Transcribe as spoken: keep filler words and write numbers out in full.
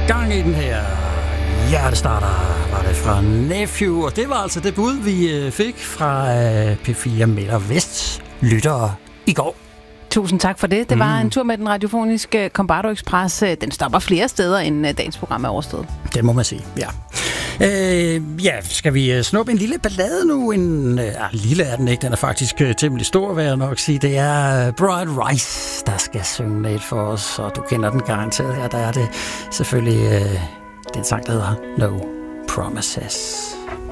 Gang i den her hjertestarter var det fra Nephew, og det var altså det bud, vi fik fra P fire Midt og Vest lyttere i går. Tusind tak for det. Det var mm. en tur med den radiofoniske Combardo Express. Den stopper flere steder, end dagens program er overstået. Det må man sige, ja. Øh, ja, skal vi snuppe en lille ballade nu? En, øh, lille er den ikke, den er faktisk øh, temmelig stor, vil jeg nok sige. Det er Bright Rice, der skal synge lidt for os, og du kender den garanteret her. Der er det selvfølgelig øh, den sang, der hedder No Promises.